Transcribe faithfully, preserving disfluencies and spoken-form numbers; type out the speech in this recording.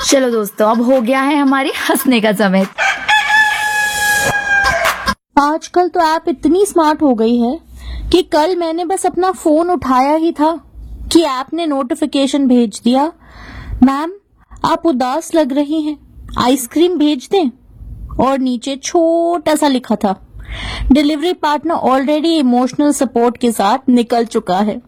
चलो दोस्तों, अब हो गया है हमारे हंसने का समय। आजकल तो ऐप इतनी स्मार्ट हो गई है कि कल मैंने बस अपना फोन उठाया ही था कि ऐप ने नोटिफिकेशन भेज दिया, मैम आप उदास लग रही हैं, आइसक्रीम भेज दें। और नीचे छोटा सा लिखा था, delivery partner already emotional support के साथ निकल चुका है।